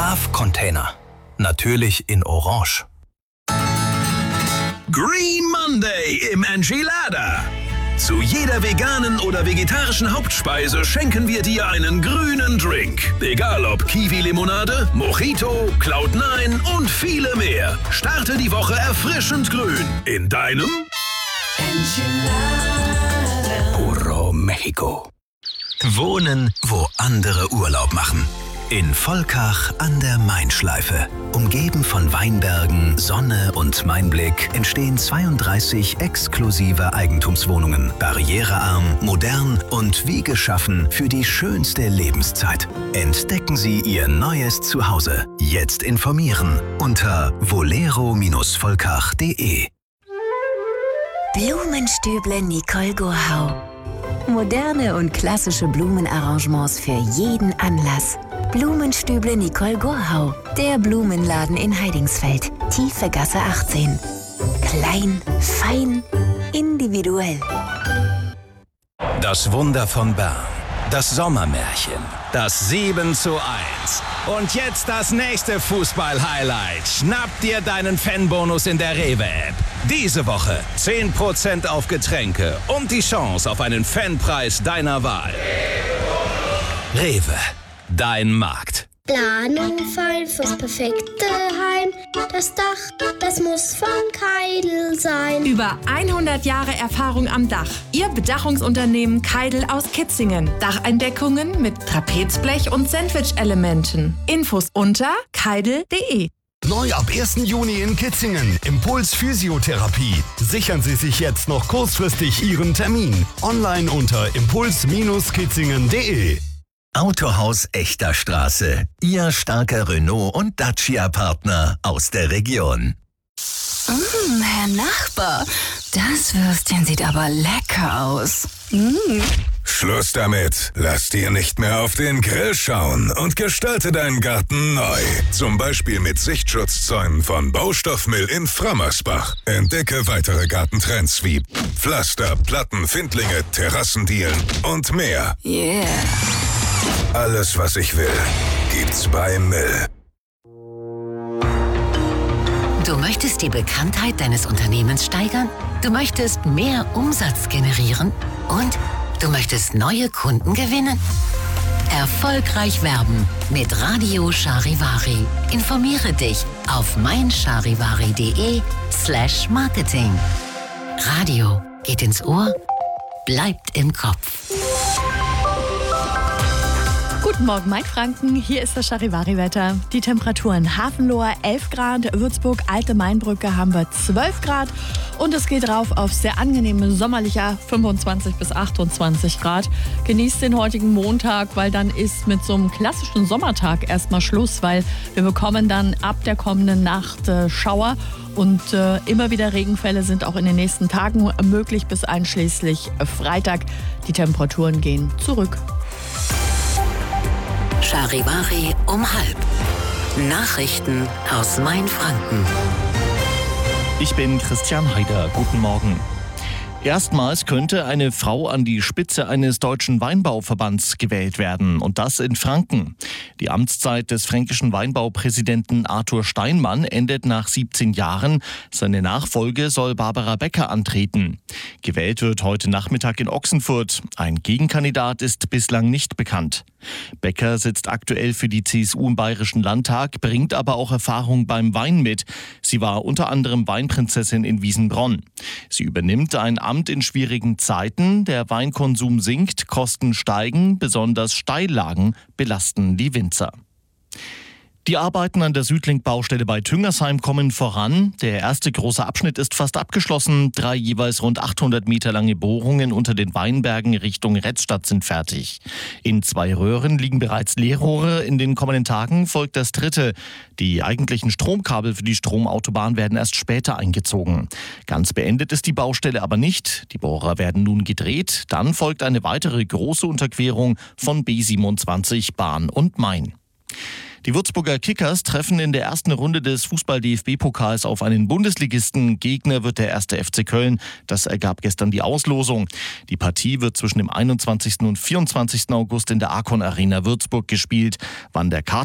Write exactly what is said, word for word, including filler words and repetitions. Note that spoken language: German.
Love-Container. Natürlich in Orange. Green Monday im Enchilada. Zu jeder veganen oder vegetarischen Hauptspeise schenken wir dir einen grünen Drink. Egal ob Kiwi-Limonade, Mojito, Cloud neun und viele mehr. Starte die Woche erfrischend grün in deinem Enchilada. Puro Mexico. Wohnen, wo andere Urlaub machen. In Volkach an der Mainschleife. Umgeben von Weinbergen, Sonne und Mainblick entstehen zweiunddreißig exklusive Eigentumswohnungen. Barrierearm, modern und wie geschaffen für die schönste Lebenszeit. Entdecken Sie Ihr neues Zuhause. Jetzt informieren unter volero volkach punkt de. Blumenstüble Nicole Gurhau. Moderne und klassische Blumenarrangements für jeden Anlass. Blumenstüble Nicole Gurhau, der Blumenladen in Heidingsfeld, Tiefe Gasse achtzehn. Klein, fein, individuell. Das Wunder von Bern, das Sommermärchen, das sieben zu eins. Und jetzt das nächste Fußball-Highlight. Schnapp dir deinen Fanbonus in der Rewe-App. Diese Woche zehn Prozent auf Getränke und die Chance auf einen Fanpreis deiner Wahl. Rewe. Dein Markt. Planung fallen fürs perfekte Heim. Das Dach, das muss von Keidel sein. Über hundert Jahre Erfahrung am Dach. Ihr Bedachungsunternehmen Keidel aus Kitzingen. Dacheindeckungen mit Trapezblech und Sandwich-Elementen. Infos unter keidel punkt de. Neu ab ersten Juni in Kitzingen. Impuls Physiotherapie. Sichern Sie sich jetzt noch kurzfristig Ihren Termin. Online unter impuls kitzingen punkt de. Autohaus Echter Straße. Ihr starker Renault- und Dacia-Partner aus der Region. Mmh, Herr Nachbar, das Würstchen sieht aber lecker aus. Mmh. Schluss damit. Lass dir nicht mehr auf den Grill schauen und gestalte deinen Garten neu. Zum Beispiel mit Sichtschutzzäunen von Baustoffmill in Frammersbach. Entdecke weitere Gartentrends wie Pflaster, Platten, Findlinge, Terrassendielen und mehr. Yeah. Alles, was ich will, gibt's bei Mill. Du möchtest die Bekanntheit deines Unternehmens steigern? Du möchtest mehr Umsatz generieren? Und du möchtest neue Kunden gewinnen? Erfolgreich werben mit Radio Charivari. Informiere dich auf meincharivari.de slash marketing. Radio geht ins Ohr, bleibt im Kopf. Guten Morgen, Mainfranken. Hier ist das Charivari-Wetter. Die Temperaturen: Hafenloher elf Grad, Würzburg, Alte Mainbrücke haben wir zwölf Grad. Und es geht rauf auf sehr angenehme sommerlicher fünfundzwanzig bis achtundzwanzig Grad. Genießt den heutigen Montag, weil dann ist mit so einem klassischen Sommertag erstmal Schluss, weil wir bekommen dann ab der kommenden Nacht äh, Schauer. Und äh, immer wieder Regenfälle sind auch in den nächsten Tagen möglich bis einschließlich Freitag. Die Temperaturen gehen zurück. Charivari um halb. Nachrichten aus Mainfranken. Ich bin Christian Heider. Guten Morgen. Erstmals könnte eine Frau an die Spitze eines deutschen Weinbauverbands gewählt werden, und das in Franken. Die Amtszeit des fränkischen Weinbaupräsidenten Arthur Steinmann endet nach siebzehn Jahren. Seine Nachfolge soll Barbara Becker antreten. Gewählt wird heute Nachmittag in Ochsenfurt. Ein Gegenkandidat ist bislang nicht bekannt. Becker sitzt aktuell für die C S U im Bayerischen Landtag, bringt aber auch Erfahrung beim Wein mit. Sie war unter anderem Weinprinzessin in Wiesenbronn. Sie übernimmt ein Amt in schwierigen Zeiten. Der Weinkonsum sinkt, Kosten steigen, besonders Steillagen belasten die Winzer. Die Arbeiten an der Südlink-Baustelle bei Tüngersheim kommen voran. Der erste große Abschnitt ist fast abgeschlossen. Drei jeweils rund achthundert Meter lange Bohrungen unter den Weinbergen Richtung Retzstadt sind fertig. In zwei Röhren liegen bereits Leerrohre. In den kommenden Tagen folgt das dritte. Die eigentlichen Stromkabel für die Stromautobahn werden erst später eingezogen. Ganz beendet ist die Baustelle aber nicht. Die Bohrer werden nun gedreht. Dann folgt eine weitere große Unterquerung von B siebenundzwanzig Bahn und Main. Die Würzburger Kickers treffen in der ersten Runde des Fußball-D F B-Pokals auf einen Bundesligisten. Gegner wird der erste F C Köln. Das ergab gestern die Auslosung. Die Partie wird zwischen dem einundzwanzigsten und vierundzwanzigsten August in der Arcon Arena Würzburg gespielt. Wann der